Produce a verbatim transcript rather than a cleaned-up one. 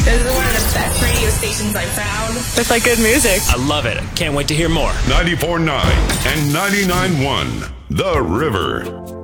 This is one of the best radio stations I've found. With like good music. I love it. Can't wait to hear more. ninety-four point nine and ninety-nine point one The River.